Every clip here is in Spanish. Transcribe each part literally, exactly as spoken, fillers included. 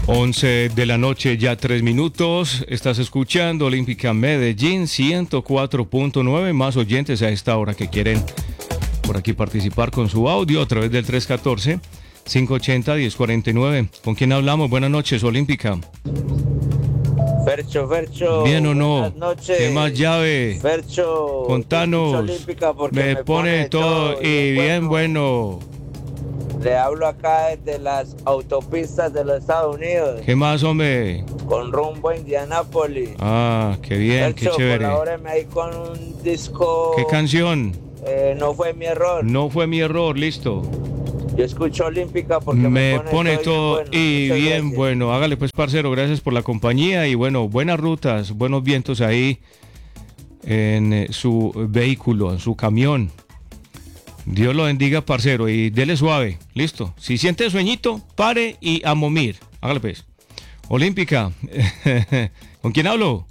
once de la noche, ya tres minutos. Estás escuchando Olímpica Medellín ciento cuatro punto nueve. Más oyentes a esta hora que quieren por aquí participar con su audio a través del tres uno cuatro, cinco ocho cero, uno cero cuatro nueve. ¿Con quién hablamos? Buenas noches, Olímpica. Fercho, Fercho. ¿Bien o no? Buenas noches. ¿Qué más llave? Fercho. Contanos. Me, me pone todo, todo y bien bueno. bueno. Le hablo acá desde las autopistas de los Estados Unidos. ¿Qué más, hombre? Con rumbo a Indianápolis. Ah, qué bien, Fercho, qué chévere. Colabóreme ahí con un disco. ¿Qué canción? Eh, no fue mi error. No fue mi error, listo. Yo escucho Olímpica porque me, me pone, pone todo, todo y bien, bueno. y bien Gracias. bueno. Hágale pues, parcero, gracias por la compañía y bueno, buenas rutas, buenos vientos ahí en eh, su vehículo, en su camión. Dios lo bendiga, parcero, y dele suave, listo. Si siente sueñito, pare y a momir. Hágale pues. Olímpica, ¿con quién hablo?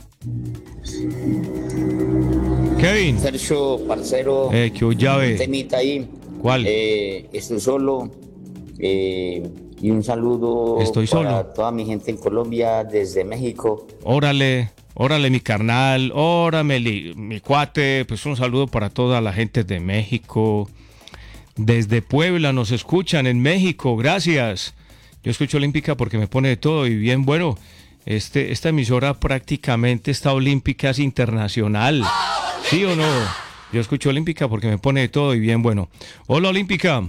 Kevin. Sergio, parcero. Eh, qué llave. Un temita ahí. ¿Cuál? Eh, estoy solo. Eh, y un saludo Estoy para solo. toda mi gente en Colombia, desde México. Órale, órale mi carnal, órale mi, mi cuate, pues un saludo para toda la gente de México. Desde Puebla nos escuchan en México, gracias. Yo escucho Olímpica porque me pone de todo y bien bueno. Este, esta emisora prácticamente está Olímpica, es internacional. ¿Sí o no? Yo escucho Olímpica porque me pone de todo y bien bueno. Hola, Olímpica.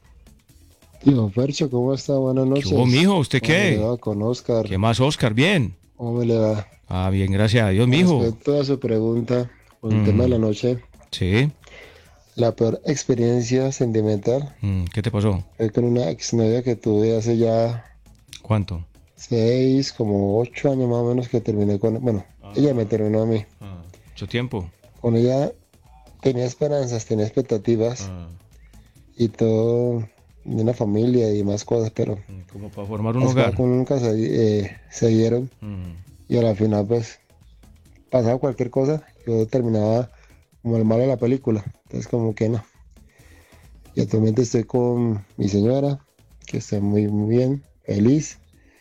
Tío Fercho, ¿cómo está? Buenas noches. ¿Qué hubo, mijo? ¿Usted qué? ¿Cómo le va con Oscar? ¿Qué más, Oscar? ¿Bien? ¿Cómo le va? Ah, bien, gracias a Dios, mijo. Respecto a su pregunta, con el Mm. tema de la noche, Sí. la peor experiencia sentimental Mm, ¿Qué te pasó? fue con una exnovia que tuve hace ya ¿Cuánto? seis, como ocho años más o menos que terminé con... Bueno, Ah. ella me terminó a mí. Ah, mucho tiempo. Con ella tenía esperanzas, tenía expectativas Ah, y todo, de una familia y más cosas, pero como para formar un las hogar. cosas como nunca se, eh, se dieron. Mm, Y a la final, pues, pasaba cualquier cosa, yo terminaba como el malo de la película. Entonces, como que no. Y actualmente estoy con mi señora, que está muy, muy bien, feliz,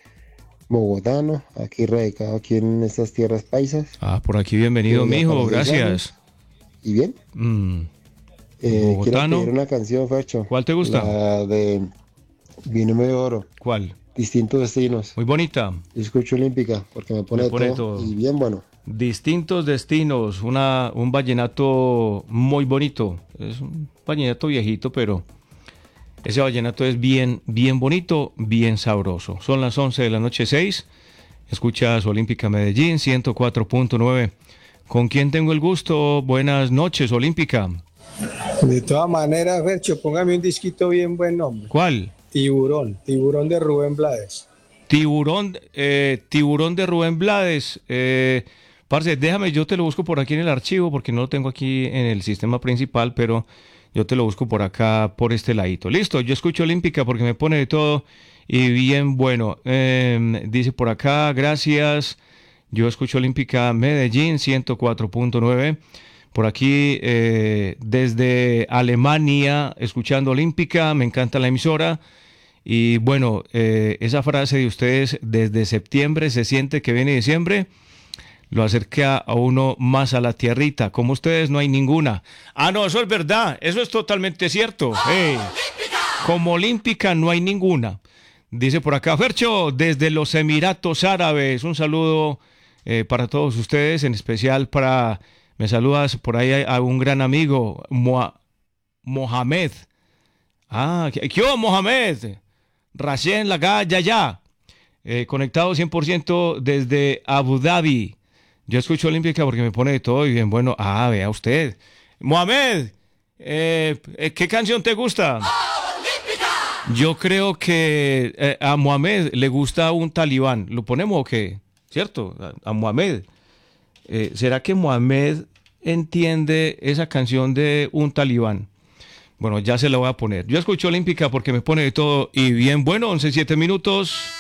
bogotano, aquí radicado aquí en estas tierras paisas. Ah, por aquí bienvenido, Sí, ya mijo, para seis gracias. años. Y bien, Mm, eh, quiero Bogotano. pedir una canción, Fercho. ¿Cuál te gusta? La de Vino de Oro, ¿Cuál? Distintos Destinos. Muy bonita. Yo escucho Olímpica, porque me pone, Me pone de todo, todo. y bien bueno. Distintos destinos, una, un vallenato muy bonito. Es un vallenato viejito, pero ese vallenato es bien, bien bonito, bien sabroso. Son las once de la noche, seis. Escuchas Olímpica Medellín, ciento cuatro punto nueve. ¿Con quién tengo el gusto? Buenas noches, Olímpica. De todas maneras, Fercho, póngame un disquito bien buen nombre. ¿Cuál? Tiburón, Tiburón de Rubén Blades. Tiburón, eh, Tiburón de Rubén Blades. Eh, parce, déjame, yo te lo busco por aquí en el archivo, porque no lo tengo aquí en el sistema principal, pero yo te lo busco por acá, por este ladito. Listo, yo escucho Olímpica porque me pone de todo y bien bueno. Eh, dice por acá, gracias. Yo escucho Olímpica Medellín, ciento cuatro punto nueve. Por aquí, eh, desde Alemania, escuchando Olímpica, me encanta la emisora. Y bueno, eh, esa frase de ustedes, desde septiembre se siente que viene diciembre, lo acerca a uno más a la tierrita. Como ustedes no hay ninguna. Ah, no, eso es verdad, eso es totalmente cierto. Hey, como Olímpica no hay ninguna. Dice por acá, Fercho, desde los Emiratos Árabes, un saludo eh, para todos ustedes, en especial para, me saludas por ahí a, a un gran amigo, Moa, Mohamed. Ah, ¿qué, qué hubo, Mohamed? Racien Laga Yaya, eh, conectado cien por ciento desde Abu Dhabi. Yo escucho Olímpica porque me pone de todo y bien bueno. Ah, vea usted. Mohamed, eh, ¿qué canción te gusta? Yo creo que eh, a Mohamed le gusta un talibán. ¿Lo ponemos o qué? ¿Cierto? A, a Mohamed. Eh, ¿Será que Mohamed entiende esa canción de un talibán? Bueno, ya se la voy a poner. Yo escucho Olímpica porque me pone de todo y bien bueno, once, siete minutos.